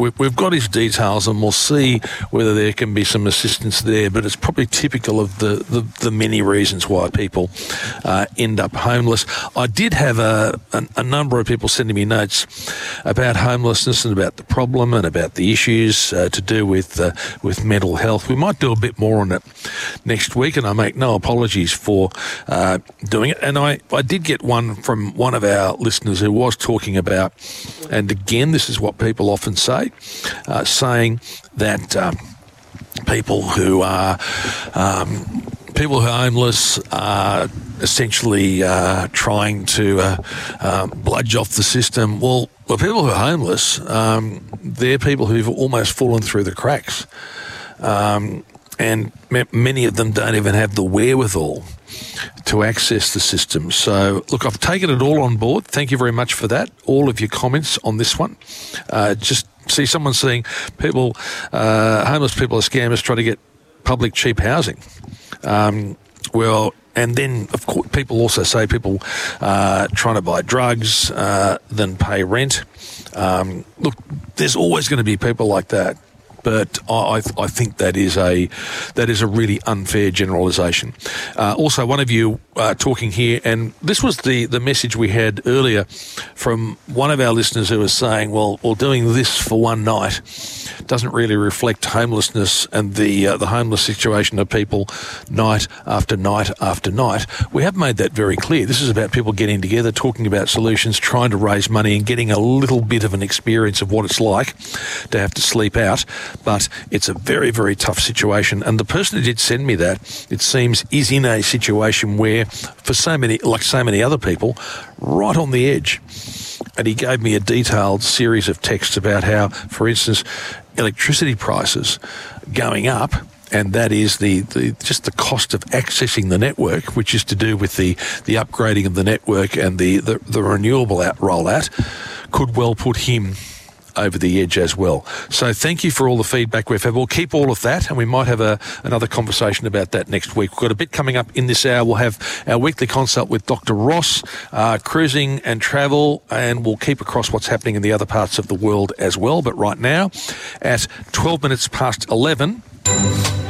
we've got his details, and we'll see whether there can be some assistance there, but it's probably typical of the many reasons why people end up homeless. I did have a number of people sending me notes about homelessness and about the problem and about the issues to do with mental health. We might do a bit more on it next week, and I make no apologies for doing it. And I did get one from one of our listeners who was talking about, and again, this is what people often say, saying that people who are homeless are essentially trying to bludge off the system. Well, people who are homeless, they're people who've almost fallen through the cracks. And many of them don't even have the wherewithal to access the system. So, look, I've taken it all on board. Thank you very much for that. All of your comments on this one. Just see someone saying homeless people are scammers trying to get public cheap housing. And then, of course, people also say people trying to buy drugs, then pay rent. Look, there's always going to be people like that. But I think that is a really unfair generalisation. Also, one of you talking here, and this was the message we had earlier from one of our listeners who was saying, well, doing this for one night doesn't really reflect homelessness and the homeless situation of people night after night after night. We have made that very clear. This is about people getting together, talking about solutions, trying to raise money and getting a little bit of an experience of what it's like to have to sleep out. But it's a very, very tough situation. And the person who did send me that, it seems, is in a situation where, for so many other people, right on the edge. And he gave me a detailed series of texts about how, for instance, electricity prices going up, and that is just the cost of accessing the network, which is to do with the upgrading of the network and the renewable rollout, could well put him over the edge as well. So thank you for all the feedback we've had. We'll keep all of that, and we might have another conversation about that next week. We've got a bit coming up in this hour. We'll have our weekly consult with Dr. Ross, cruising and travel, and we'll keep across what's happening in the other parts of the world as well. But right now, at 12 minutes past 11...